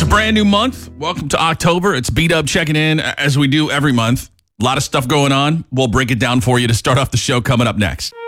brand new month. Welcome to October. It's B-Dub checking in as we do every month. A lot of stuff going on. We'll break it down for you to start off the show coming up next.